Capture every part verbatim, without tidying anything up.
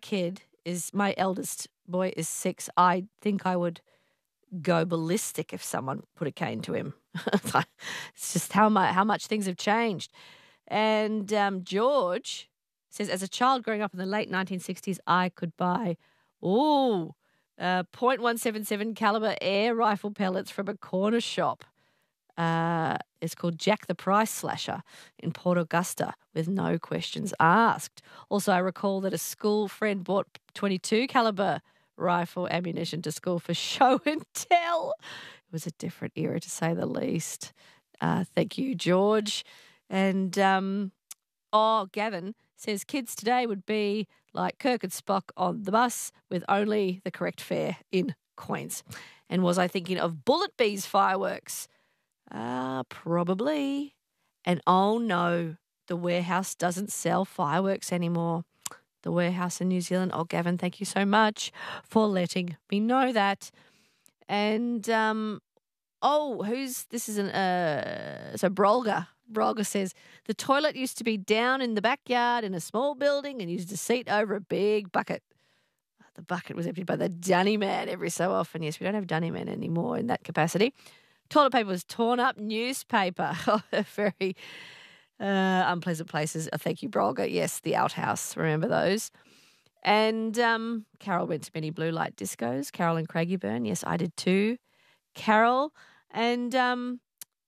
kid is, my eldest boy is six, I think I would go ballistic if someone put a cane to him. It's just how much, how much things have changed. And um, George says, as a child growing up in the late nineteen sixties, I could buy, ooh, uh, point one seven seven caliber air rifle pellets from a corner shop. Uh, it's called Jack the Price Slasher in Port Augusta with no questions asked. Also, I recall that a school friend bought twenty-two caliber rifle ammunition to school for show and tell. It was a different era, to say the least. Uh, thank you, George. And, um, oh, Gavin says kids today would be like Kirk and Spock on the bus with only the correct fare in coins. And was I thinking of Bullet Bees fireworks? Uh, probably. And oh no, the warehouse doesn't sell fireworks anymore. The warehouse in New Zealand. Oh, Gavin, thank you so much for letting me know that. And, um, oh, who's, this is an, uh, so Brolga. Brolga says, the toilet used to be down in the backyard in a small building and used a seat over a big bucket. The bucket was emptied by the dunny man every so often. Yes, we don't have dunny men anymore in that capacity. Toilet paper was torn up newspaper. Oh, very uh, unpleasant places. Oh, thank you, Brolga. Yes, the outhouse. Remember those? And um, Carol went to many blue light discos. Carol and Craigieburn. Yes, I did too. Carol and, um,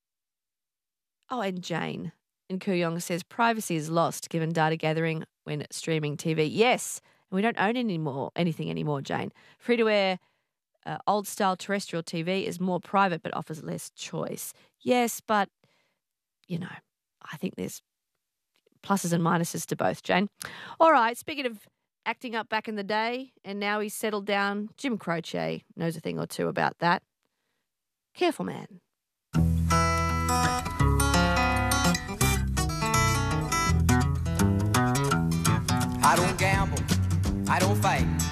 oh, and Jane in Kooyong says privacy is lost given data gathering when streaming T V. Yes, and we don't own any more, anything anymore, Jane. Free-to-air Uh, old-style terrestrial T V is more private but offers less choice. Yes, but, you know, I think there's pluses and minuses to both, Jane. All right, speaking of acting up back in the day and now he's settled down, Jim Croce knows a thing or two about that. Careful, man. I don't gamble, I don't fight.